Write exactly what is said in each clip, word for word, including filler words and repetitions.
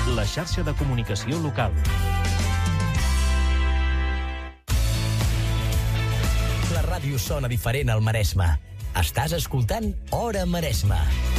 la xarxa de comunicació local. La ràdio sona diferent al Maresme. Estàs escoltant Hora Maresme.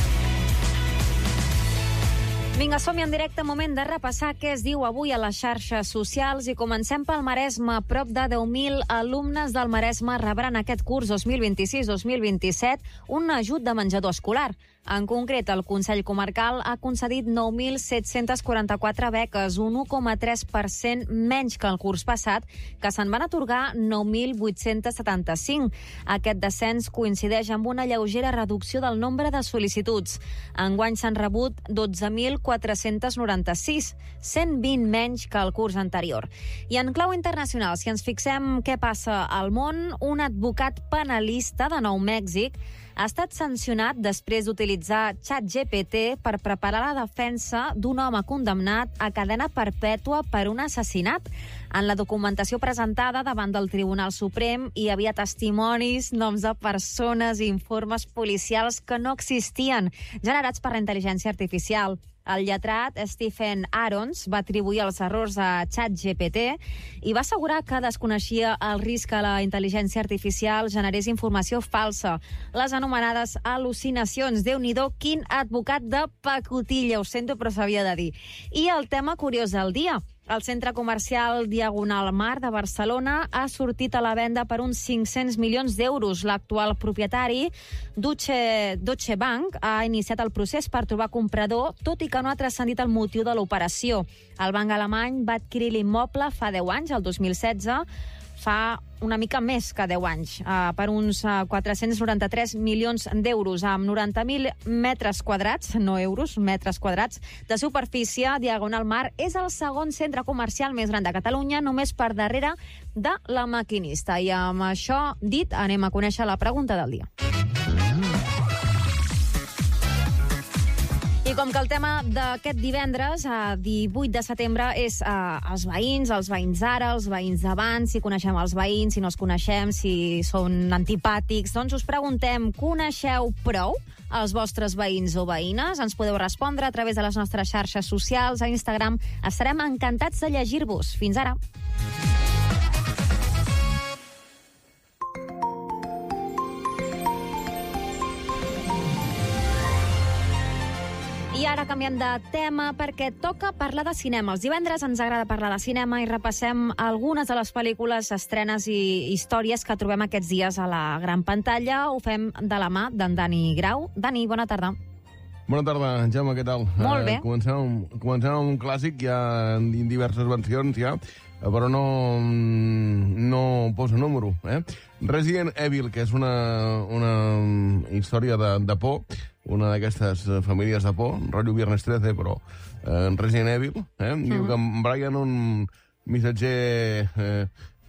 Vinga, som-hi en directe, moment de repassar què es diu avui a les xarxes socials i comencem pel Maresme. Prop de deu mil alumnes del Maresme rebran aquest curs dos mil vint-i-sis dos mil vint-i-set un ajut de menjador escolar. En concret, el Consell Comarcal ha concedit nou mil set-cents quaranta-quatre beques, un u coma tres per cent menys que el curs passat, que se'n van atorgar nou mil vuit-cents setanta-cinc. Aquest descens coincideix amb una lleugera reducció del nombre de sol·licituds. Enguany s'han rebut dotze mil quatre-cents noranta-sis, cent vint menys que el curs anterior. I en clau internacional, si ens fixem què passa al món, un advocat penalista de Nou Mèxic ha estat sancionat després d'utilitzar ChatGPT per preparar la defensa d'un home condemnat a cadena perpètua per un assassinat. En la documentació presentada davant del Tribunal Suprem hi havia testimonis, noms de persones i informes policials que no existien, generats per la intel·ligència artificial. El lletrat Stephen Arons va atribuir els errors a ChatGPT i va assegurar que desconeixia el risc que la intel·ligència artificial generés informació falsa. Les anomenades al·lucinacions. Déu-n'hi-do, quin advocat de pacotilla, ho sento però s'havia de dir. I el tema curiós del dia. El centre comercial Diagonal Mar de Barcelona ha sortit a la venda per uns cinc-cents milions d'euros. L'actual propietari, Deutsche, Deutsche Bank, ha iniciat el procés per trobar comprador, tot i que no ha transcendit el motiu de l'operació. El banc alemany va adquirir l'immoble fa deu anys, el dos mil setze, fa una mica més que deu anys, eh, per uns eh, quatre-cents noranta-tres milions d'euros, amb noranta mil metres quadrats, no euros, metres quadrats, de superfície. Diagonal Mar és el segon centre comercial més gran de Catalunya, només per darrere de La Maquinista. I amb això dit, anem a conèixer la pregunta del dia. I com que el tema d'aquest divendres, a divuit de setembre, és eh, els veïns, els veïns d'ara, els veïns d'abans, si coneixem els veïns, si no els coneixem, si són antipàtics, doncs us preguntem, coneixeu prou els vostres veïns o veïnes? Ens podeu respondre a través de les nostres xarxes socials, a Instagram. Estarem encantats de llegir-vos. Fins ara. I ara canviem de tema perquè toca parlar de cinema. Els divendres ens agrada parlar de cinema i repassem algunes de les pel·lícules, estrenes i històries que trobem aquests dies a la gran pantalla. Ho fem de la mà d'en Dani Grau. Dani, bona tarda. Bona tarda, Jaume, què tal? Molt bé. Uh, comencem, amb, comencem amb un clàssic, hi ha diverses versions, ja, però no, no posa número. Eh? Resident Evil, que és una, una història de, de por, una d'aquestes famílies de por, rotllo Viernes trece, però eh, Resident Evil, eh? Mm-hmm. Diu que en Brian, un missatger, eh,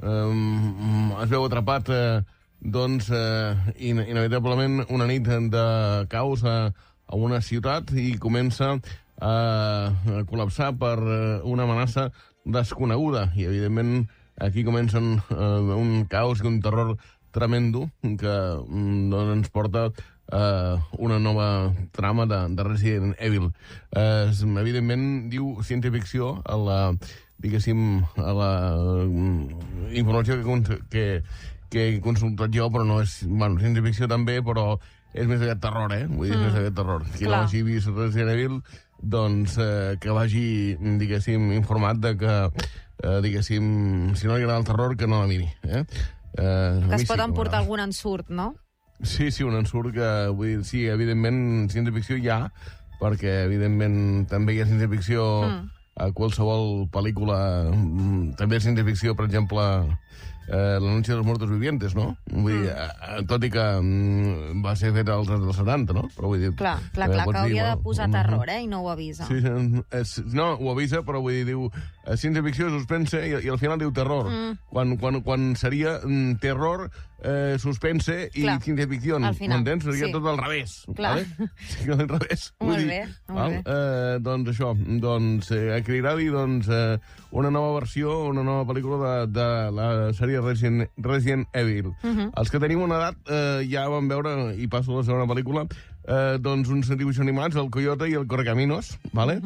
eh, es veu atrapat, eh, doncs, eh, in, inevitablement, una nit de caos a, a una ciutat i comença a, a col·lapsar per una amenaça desconeguda. I, evidentment, aquí comencen eh, un caos i un terror tremendo que doncs, ens porta Uh, una nova trama de, de Resident Evil. Uh, evidentment, diu ciència-ficció a la, diguéssim, a la um, informació que, que, que he consultat jo, però no és... Bueno, ciència-ficció també, però és més aquest terror, eh? Vull dir, mm. és més aquest terror. Qui Clar. no hagi vist Resident Evil, doncs uh, que vagi, diguéssim, informat de que, uh, diguéssim, si no li agrada el terror, que no la miri, eh? Uh, que es pot emportar algun ensurt, no? Sí, sí, un ensurt que, vull dir, sí, evidentment, ciència-ficció hi ha, perquè, evidentment, també hi ha ciència-ficció mm. a qualsevol pel·lícula, també ciència-ficció, per exemple, eh, La noche de los muertos vivientes, no? Vull dir, mm. tot i que mm, va ser fet als dels setanta, no? Però vull dir... Clar, clar, clar, que hauria de posar terror, eh? I no ho avisa. Sí, és, no, ho avisa, però vull dir, diu ciència-ficció, suspense, i, i al final diu terror. Mm. Quan, quan, quan seria mm, terror, eh, suspense i ciència-ficció. M'entens? Seria sí. tot al revés. Clar. Vale? Sí, al revés. Molt dir, bé, molt val? bé. Eh, doncs això, doncs, eh, a qui li agradi, doncs, eh, una nova versió, una nova pel·lícula de, de la sèrie Resident, Resident Evil. Uh -huh. Els que tenim una edat eh, ja vam veure, i passo a la segona pel·lícula, eh, doncs uns dibuixos animats, el Coyote i el Correcaminos, vale? Uh -huh.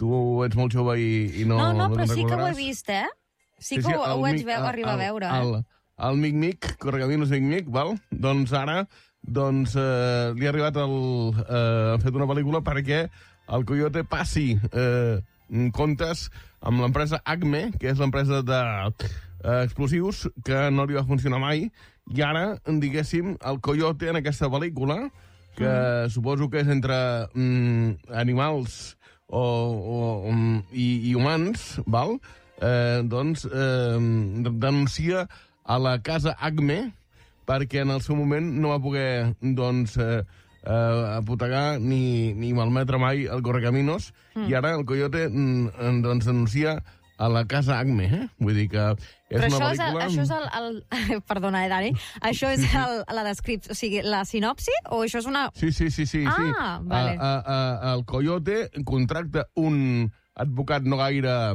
tu ets molt jove i, i no... No, no, no però sí que ho he recordaràs. vist, eh? Sí que ho, ho vaig veure, arribar a veure, eh? El, el Mic-Mic, Correcaminos Mic-Mic, val? Doncs ara doncs, eh, li ha arribat el... Eh, ha fet una pel·lícula perquè el Coyote passi eh, comptes amb l'empresa Acme, que és l'empresa d'explosius, eh, que no li va funcionar mai, i ara, diguéssim, el Coyote en aquesta pel·lícula, que mm. suposo que és entre mm, animals o, o, um, i, i humans, val? Eh, doncs eh, denuncia a la casa Acme perquè en el seu moment no va poder doncs, eh, eh, apotegar ni, ni malmetre mai el Correcaminos, mm. i ara el Coyote mm, doncs, denuncia a la casa Acme, eh? Vull dir que és Però una això pel·lícula... És el, això és el... el perdona, eh, Dani? Això és el, la descripció, o sigui, la sinopsi, o això és una... Sí, sí, sí, sí. Ah, sí. vale. A, a, a, el Coyote contracta un advocat no gaire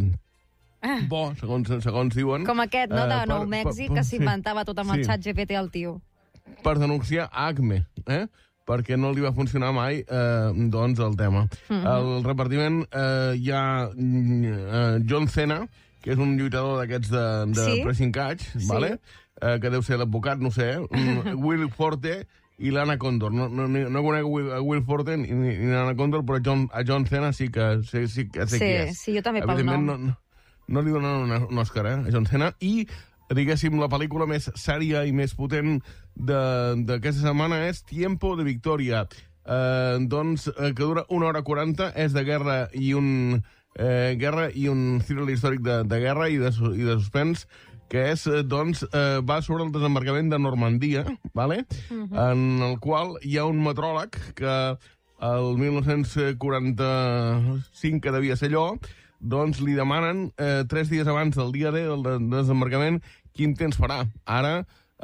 bo, segons, segons diuen. Com aquest, no?, de eh, Nou per, Mèxic, per, per, que s'inventava tot amb el sí. xat G P T al tio. Per denunciar Acme, eh? perquè no li va funcionar mai eh, doncs el tema. Mm-hmm. El repartiment eh, hi ha eh, John Cena, que és un lluitador d'aquests de, de sí? pressing catch, sí. vale? eh, que deu ser l'advocat, no sé, Will Forte i l'Anna Condor. No, no, no conec a Will, a Will Forte ni, ni l'Anna Condor, però John, a John Cena sí que sé, sí, que sé sí, qui és. Sí, jo també pel nom. No, no, no li donen un, un Òscar, eh, a John Cena. I, diguéssim, la pel·lícula més sèria i més potent d'aquesta setmana és Tiempo de Victoria. Eh, doncs, eh, que dura una hora quaranta, és de guerra i un... Eh, guerra i un thriller històric de, de guerra i de, i de suspens, que és, eh, doncs, eh, va sobre el desembarcament de Normandia, vale? Uh-huh. en el qual hi ha un metròleg que el dinou quaranta-cinc, que devia ser allò, doncs li demanen eh, tres dies abans del dia D del desembarcament quin temps farà. Ara,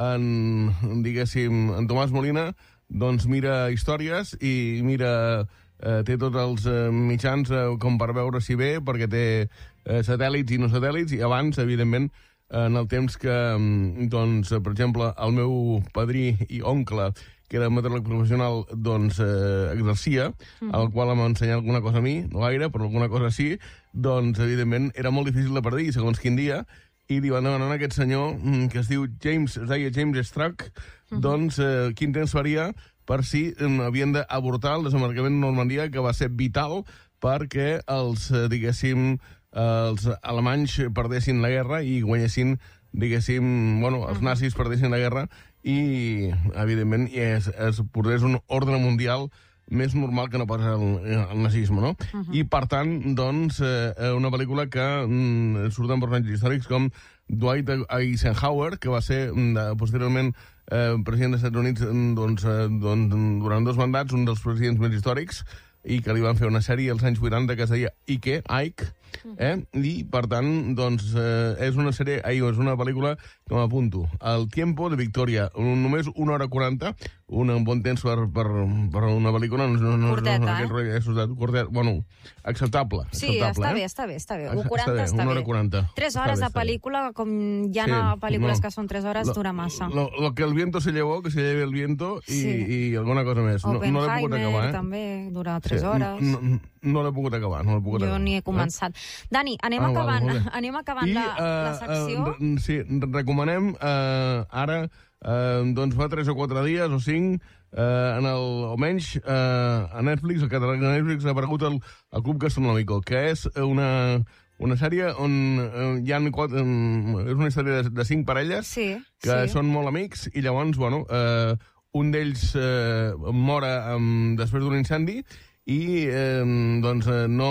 en, diguéssim, en Tomàs Molina doncs mira històries i mira... Eh, té tots els eh, mitjans eh, com per veure si ve, perquè té eh, satèl·lits i no satèl·lits, i abans, evidentment, eh, en el temps que, doncs, per exemple, el meu padrí i oncle, que era meteoròleg professional, doncs, eh, exercia, mm. el qual em va ensenyar alguna cosa a mi, no gaire, però alguna cosa sí, doncs, evidentment, era molt difícil de predir, segons quin dia, i li van demanar a aquest senyor, que es diu James, es deia James Struck, mm-hmm. doncs, eh, quin temps faria per si havien d'avortar el desembarcament de Normandia, que va ser vital perquè els, diguéssim, els alemanys perdessin la guerra i guanyessin, diguéssim, bueno, els nazis perdessin la guerra i, evidentment, es, es portés un ordre mundial més normal que no pas el, el nazisme, no? Uh-huh. I, per tant, doncs, eh, una pel·lícula que mm, surten personatges històrics com Dwight Eisenhower, que va ser, mm, posteriorment, eh, president dels Estats Units doncs, eh, doncs, durant dos mandats, un dels presidents més històrics, i que li van fer una sèrie als anys vuitanta que es deia Ike, Ike, eh? I, per tant, doncs, eh, és una sèrie, ai, és una pel·lícula que m'apunto. El Tiempo de Victoria, un, només una hora quaranta, un bon temps per, per, per una pel·lícula. No, no, Curteta, no, no, eh? Curtet, curtet, bueno, acceptable. Sí, acceptable, està eh? bé, està bé, està bé. Està, un quaranta està bé. Una hora quaranta. Tres hores bé, de pel·lícula, com hi ha sí, pel·lícules no. que són tres hores, lo, dura massa. Lo, lo que el viento se llevó, que se lleve el viento, i, sí. i alguna cosa més. No, no l'he pogut acabar, eh? també dura tres sí, hores. No, no, no l'he pogut acabar, no l'he pogut jo acabar. ni he començat. Eh? Dani, anem ah, acabant, val, anem acabant I, la, uh, la secció. Uh, sí, recomanem uh, ara, uh, doncs fa tres o quatre dies o cinc, uh, en el, almenys uh, a Netflix, el català de Netflix, ha aparegut el, el Club Gastronòmico, que és una, una sèrie on uh, hi ha quatre, um, és una història de, de cinc parelles sí, que sí. són molt amics, i llavors, bueno, uh, un d'ells uh, mora um, després d'un incendi, i eh, doncs eh, no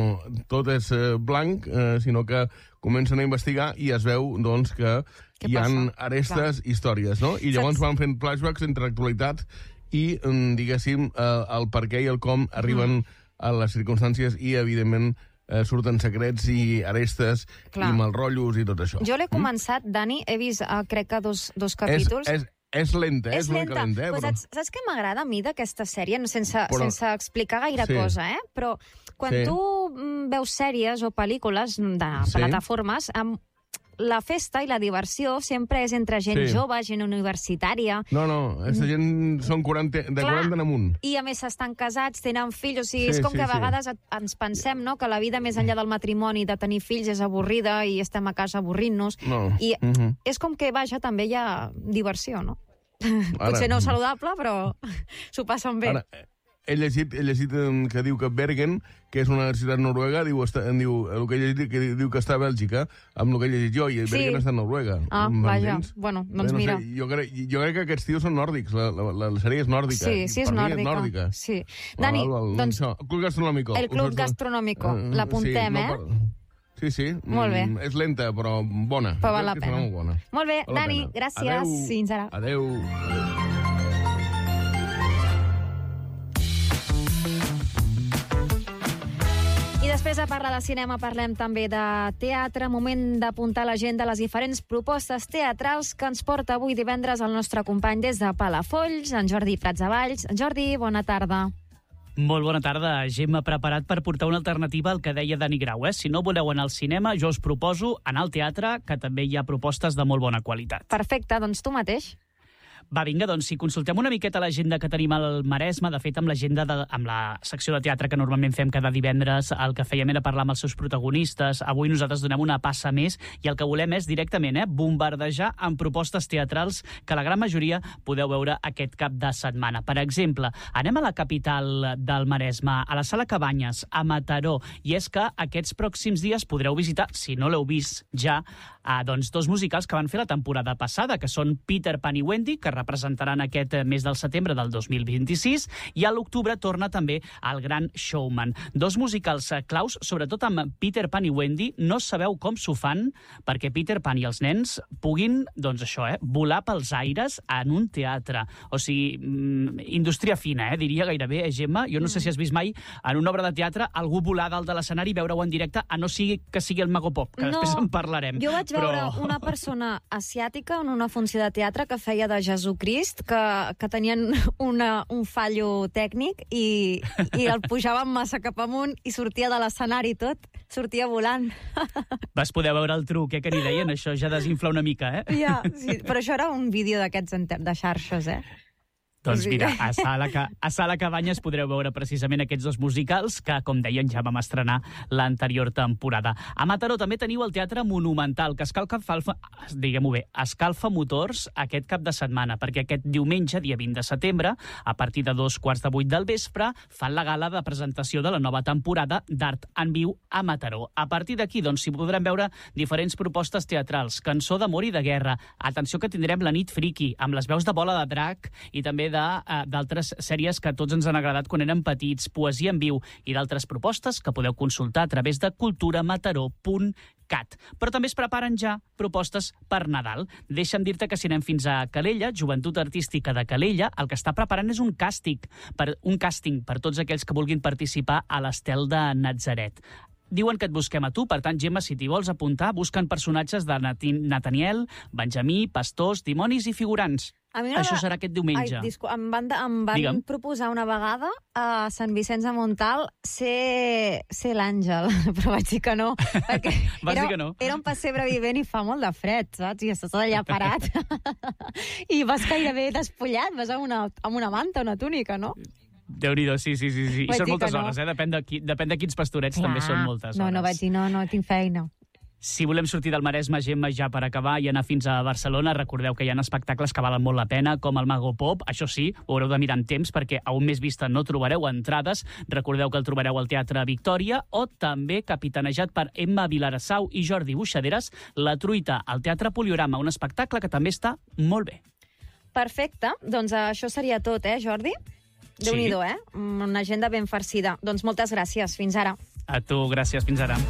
tot és eh, blanc, eh, sinó que comencen a investigar i es veu doncs, que Què hi ha arestes, Clar. històries, no? I llavors Saps? van fent flashbacks entre actualitat i, diguéssim, eh, el per què i el com arriben mm. a les circumstàncies i, evidentment, eh, surten secrets i arestes Clar. i malrotllos i tot això. Jo l'he començat, mm? Dani, he vist, uh, crec que dos, dos capítols. És, és, És lenta, eh? És, és una lenta. calenta, eh? Pues però... saps, saps què m'agrada a mi d'aquesta sèrie? Sense, però... sense explicar gaire sí. cosa, eh? Però quan sí. tu veus sèries o pel·lícules de sí. plataformes, amb la festa i la diversió sempre és entre gent Sí. jove, gent universitària. No, no, aquesta gent són quaranta, de Clar, quaranta en amunt. I a més estan casats, tenen fills, o sigui, Sí, és com sí, que a sí. vegades et- ens pensem, no?, que la vida més enllà del matrimoni, de tenir fills, és avorrida i estem a casa avorrint-nos. No. I Mhm. és com que, vaja, també hi ha diversió, no? Ara- Potser no saludable, però s'ho passen bé. Ara, he llegit, he llegit em, que diu que Bergen, que és una ciutat noruega, diu, està, em diu, el que he llegit, que diu que està a Bèlgica, amb el que he llegit jo, i Sí. Bergen està a Noruega. Ah, vaja. M'entens? Bueno, doncs Bé, no mira. Sé, jo, crec, jo crec que aquests tios són nòrdics, la, la, la, la sèrie és nòrdica. Sí, sí, és Per mi nòrdica. és nòrdica. Sí. Dani, Val, val, doncs això, Club Gastronòmico. el Club Us ho- Gastronòmico, Eh, l'apuntem, sí, eh? No, per... Sí, sí. Molt bé. Mm, és lenta, però bona. Però val la Crec que serà pena. molt bona. Molt bé, Val la Dani, pena. gràcies. Adeu. Fins ara. Adeu. I després de parlar de cinema parlem també de teatre. Moment d'apuntar a l'agenda les diferents propostes teatrals que ens porta avui divendres el nostre company des de Palafolls, en Jordi Pratsavalls. Jordi, bona tarda. Molt bona tarda. Gemma, preparat per portar una alternativa al que deia Dani Grau. Eh? Si no voleu anar al cinema, jo us proposo anar al teatre, que també hi ha propostes de molt bona qualitat. Perfecte, doncs tu mateix. Va, vinga, doncs si consultem una miqueta l'agenda que tenim al Maresme, de fet amb l'agenda de, amb la secció de teatre que normalment fem cada divendres, el que fèiem era parlar amb els seus protagonistes. Avui nosaltres donem una passa més i el que volem és directament eh, bombardejar amb propostes teatrals que la gran majoria podeu veure aquest cap de setmana. Per exemple, anem a la capital del Maresme, a la Sala Cabanyes, a Mataró, i és que aquests pròxims dies podreu visitar, si no l'heu vist ja, eh, doncs dos musicals que van fer la temporada passada, que són Peter Pan i Wendy, que representaran aquest mes del setembre del dos mil vint-i-sis, i a l'octubre torna també el Gran Showman. Dos musicals claus, sobretot amb Peter Pan i Wendy. No sabeu com s'ho fan perquè Peter Pan i els nens puguin, doncs això, eh, volar pels aires en un teatre. O sigui, mm, indústria fina, eh, diria gairebé, eh, Gemma? Jo no sé si has vist mai en una obra de teatre algú volar dalt de l'escenari i veure-ho en directe, a no sigui que sigui el Mago Pop, que No, després en parlarem. Jo vaig veure Però... una persona asiàtica en una funció de teatre que feia de Jesucrist, que, que tenien una, un fallo tècnic i, i el pujaven massa cap amunt i sortia de l'escenari tot, sortia volant. Vas poder veure el truc, eh, que n'hi deien, això ja desinfla una mica, eh? Ja, sí, però això era un vídeo d'aquests enter- de xarxes, eh? Doncs Sí. mira, a Sala, a Sala Cabanyes podreu veure precisament aquests dos musicals que, com deien, ja vam estrenar l'anterior temporada. A Mataró també teniu el Teatre Monumental, que escalfa, falfa, diguem-ho bé, escalfa motors aquest cap de setmana, perquè aquest diumenge, dia vint de setembre, a partir de dos quarts de vuit del vespre, fan la gala de presentació de la nova temporada d'Art en Viu a Mataró. A partir d'aquí, doncs, s'hi podrem veure diferents propostes teatrals, cançó d'amor i de guerra, atenció que tindrem la nit friki, amb les veus de Bola de Drac i també d'altres sèries que a tots ens han agradat quan érem petits, poesia en viu i d'altres propostes que podeu consultar a través de culturamataró punt cat. Però també es preparen ja propostes per Nadal. Deixa'm dir-te que si anem fins a Calella, Joventut Artística de Calella, el que està preparant és un càsting per, un càsting per tots aquells que vulguin participar a l'Estel de Natzaret. Diuen que et busquem a tu, per tant, Gemma, si t'hi vols apuntar, busquen personatges de Nathaniel, Benjamí, pastors, dimonis i figurants. A mi Això serà aquest diumenge. Ai, discul... em van, de... em van Digue'm. proposar una vegada a Sant Vicenç de Montalt ser, ser l'Àngel, però vaig dir que no. Perquè Vas era, dir que no? Era un pessebre vivent i fa molt de fred, saps? I estàs allà parat. I vas gairebé despullat, vas amb una, amb una manta, una túnica, no? Déu-n'hi-do, sí, sí, sí. sí. I Vaig són dir moltes que no. hores, eh? Depèn de, qui, depèn de quins pastorets també són moltes no, hores. no vaig dir no, no tinc feina. Si volem sortir del Maresme, Gemma, ja per acabar i anar fins a Barcelona, recordeu que hi ha espectacles que valen molt la pena, com el Mago Pop. Això sí, ho haureu de mirar en temps, perquè a un mes vista no trobareu entrades. Recordeu que el trobareu al Teatre Victòria, o també capitanejat per Emma Vilarassau i Jordi Buixaderes, La Truita, al Teatre Poliorama, un espectacle que també està molt bé. Perfecte, doncs això seria tot, eh, Jordi? Déu-n'hi-do, eh? Una agenda ben farcida. Doncs moltes gràcies. Fins ara. A tu, gràcies. Fins ara.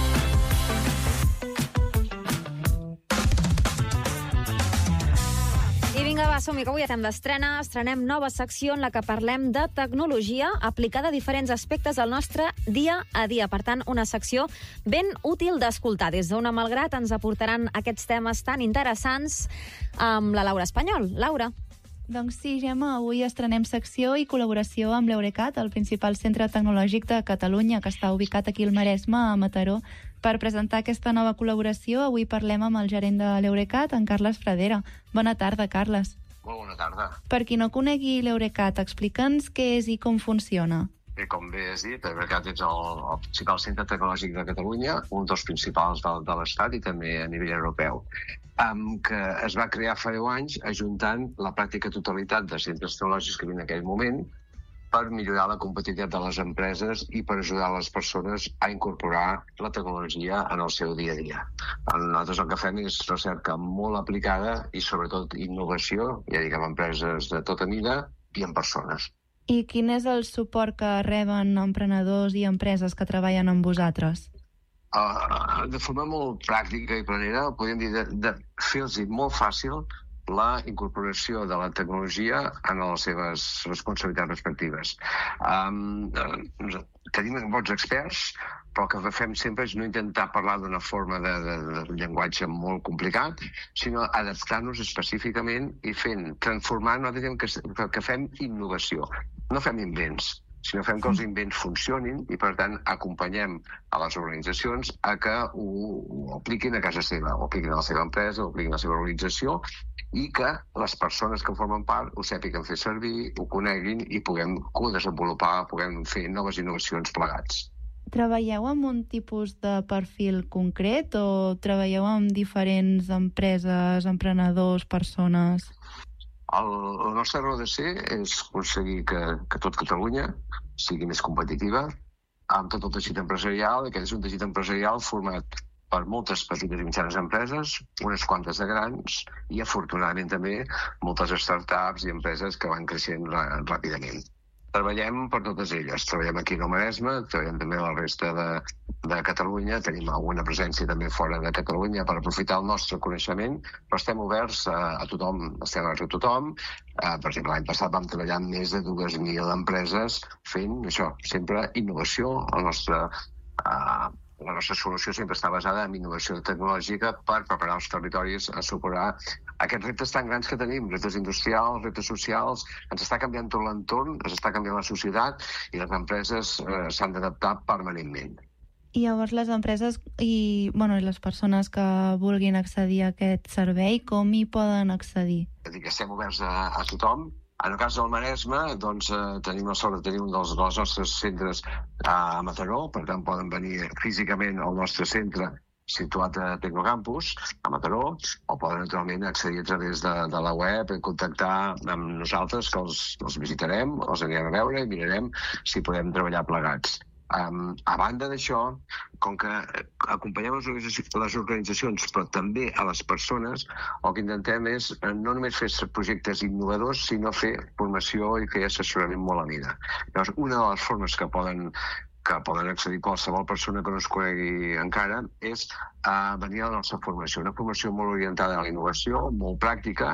I vinga, va, som-hi, que avui estem d'estrena. Estrenem nova secció en la que parlem de tecnologia aplicada a diferents aspectes del nostre dia a dia. Per tant, una secció ben útil d'escoltar. Des d'Ona Malgrat ens aportaran aquests temes tan interessants amb la Laura Espanyol. Laura. Doncs sí, Gemma, avui estrenem secció i col·laboració amb l'Eurecat, el principal centre tecnològic de Catalunya, que està ubicat aquí al Maresme, a Mataró. Per presentar aquesta nova col·laboració, avui parlem amb el gerent de l'Eurecat, en Carles Fradera. Bona tarda, Carles. Molt bona tarda. Per qui no conegui l'Eurecat, explica'ns què és i com funciona. Bé, com bé has dit, l'Eurecat és el, el principal centre tecnològic de Catalunya, un dels principals de, de l'Estat i també a nivell europeu, um, que es va crear fa deu anys ajuntant la pràctica totalitat de centres tecnològics que hi havia en aquell moment per millorar la competitivitat de les empreses i per ajudar les persones a incorporar la tecnologia en el seu dia a dia. Nosaltres el que fem és recerca molt aplicada i sobretot innovació, ja dic, amb empreses de tota mida i en persones. I quin és el suport que reben emprenedors i empreses que treballen amb vosaltres? Uh, de forma molt pràctica i planera, podríem dir de, de fer-los molt fàcil la incorporació de la tecnologia en les seves responsabilitats respectives. Um, uh, tenim bons experts, però el que fem sempre és no intentar parlar d'una forma de, de, de llenguatge molt complicat, sinó adaptar-nos específicament i fent, transformant, nosaltres diem que, que fem innovació. No fem invents, sinó fem que els invents funcionin i, per tant, acompanyem a les organitzacions a que ho, ho apliquin a casa seva, ho apliquin a la seva empresa, ho apliquin a la seva organització i que les persones que formen part ho sàpiguen fer servir, ho coneguin i puguem co-desenvolupar, puguem fer noves innovacions plegats. Treballeu amb un tipus de perfil concret o treballeu amb diferents empreses, emprenedors, persones? El, la nostra raó de ser és aconseguir que, que tot Catalunya sigui més competitiva amb tot el teixit empresarial, i aquest és un teixit empresarial format per moltes petites i mitjanes empreses, unes quantes de grans i, afortunadament, també moltes startups i empreses que van creixent ràpidament. Treballem per totes elles. Treballem aquí al Maresme, treballem també a la resta de, de Catalunya, tenim alguna presència també fora de Catalunya per aprofitar el nostre coneixement, però estem oberts a, a tothom, estem oberts a tothom. Uh, per exemple, l'any passat vam treballar amb més de dues mil empreses fent això, sempre innovació. El nostre, uh, la nostra solució sempre està basada en innovació tecnològica per preparar els territoris a superar aquests reptes tan grans que tenim, reptes industrials, reptes socials. Ens està canviant tot l'entorn, ens està canviant la societat i les empreses eh, s'han d'adaptar permanentment. I llavors les empreses i, bueno, i les persones que vulguin accedir a aquest servei, com hi poden accedir? És a dir, que estem oberts a, a tothom. En el cas del Maresme, doncs, eh, tenim la sort de tenir un dels, dels nostres centres a Mataró, per tant poden venir físicament al nostre centre situat a Tecnocampus, a Mataró, o poden naturalment accedir a través de, de la web i contactar amb nosaltres, que els, els visitarem, els anirem a veure i mirarem si podem treballar plegats. Um, a banda d'això, com que acompanyem les organitzacions, les organitzacions, però també a les persones, el que intentem és no només fer projectes innovadors, sinó fer formació i fer assessorament molt a mida. Llavors, una de les formes que poden que poden accedir qualsevol persona que no es conegui encara, és uh, venir a la nostra formació. Una formació molt orientada a la innovació, molt pràctica.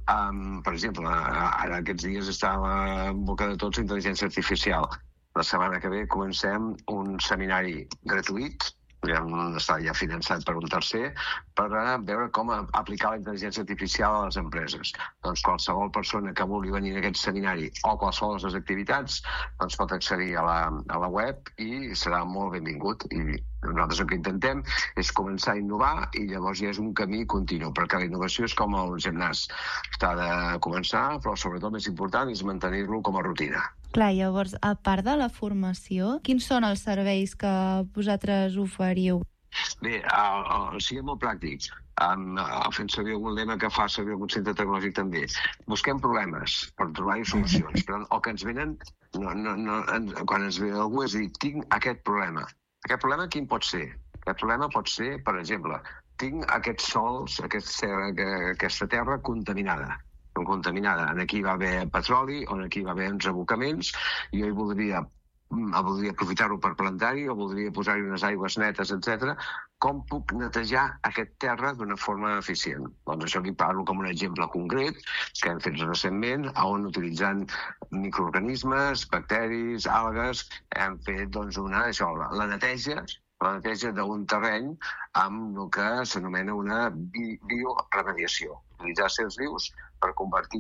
Um, per exemple, ara aquests dies està en boca de tots la intel·ligència artificial. La setmana que ve comencem un seminari gratuït, ja està ja finançat per un tercer, per veure com aplicar la intel·ligència artificial a les empreses. Doncs qualsevol persona que vulgui venir a aquest seminari o qualsevol de les activitats doncs pot accedir a la, a la web i serà molt benvingut. I nosaltres el que intentem és començar a innovar i llavors ja és un camí continu, perquè la innovació és com el gimnàs. Està de començar, però sobretot més important és mantenir-lo com a rutina. Clar, llavors, a part de la formació, quins són els serveis que vosaltres oferiu? Bé, uh, uh, siguem molt pràctics. Um, uh, fent servir algun lema que fa servir algun centre tecnològic també. Busquem problemes per trobar-hi solucions, però el que ens venen, no, no, no, en, quan ens ve algú és dir, tinc aquest problema. Aquest problema quin pot ser? Aquest problema pot ser, per exemple, tinc aquests sols, aquest, aquesta terra contaminada. contaminada. Aquí va haver petroli, on aquí va haver uns abocaments, i jo hi voldria, voldria aprofitar-ho per plantar-hi, o voldria posar-hi unes aigües netes, etcètera. Com puc netejar aquest terra d'una forma eficient? Doncs això li parlo com un exemple concret que hem fet recentment, on utilitzant microorganismes, bacteris, algues, hem fet doncs, una, això, la neteja la neteja d'un terreny amb el que s'anomena una bi bioremediació. Utilitzar certs vius per convertir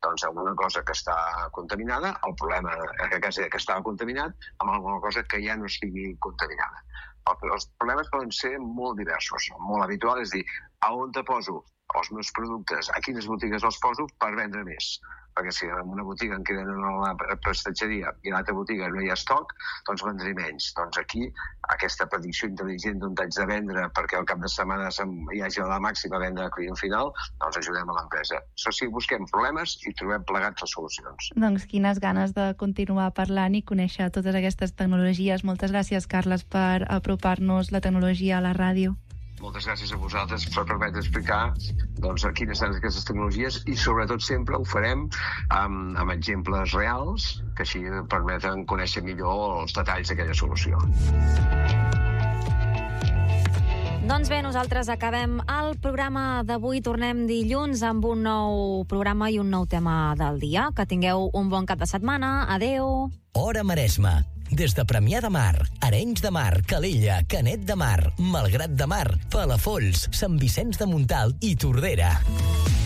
doncs, alguna cosa que està contaminada, el problema és que estava contaminat amb alguna cosa que ja no estigui contaminada. Els problemes poden ser molt diversos. Molt habitual és dir, a on te poso els meus productes, a quines botigues els poso per vendre més. Perquè si en una botiga em queden en la prestatgeria i a l'altra botiga no hi ha estoc, doncs vendré menys. Doncs aquí, aquesta predicció intel·ligent d'on t'haig de vendre perquè al cap de setmana hi hagi la màxima venda a client final, doncs ajudem a l'empresa. Això sí, busquem problemes i trobem plegats les solucions. Doncs quines ganes de continuar parlant i conèixer totes aquestes tecnologies. Moltes gràcies, Carles, per apropar-nos la tecnologia a la ràdio. Moltes gràcies a vosaltres per permetre explicar doncs, quines són aquestes tecnologies i sobretot sempre ho farem amb, amb exemples reals que així permeten conèixer millor els detalls d'aquella solució. Doncs bé, nosaltres acabem el programa d'avui. Tornem dilluns amb un nou programa i un nou tema del dia. Que tingueu un bon cap de setmana. Adeu. Hora Maresme. Des de Premià de Mar, Arenys de Mar, Calella, Canet de Mar, Malgrat de Mar, Palafolls, Sant Vicenç de Montalt i Tordera.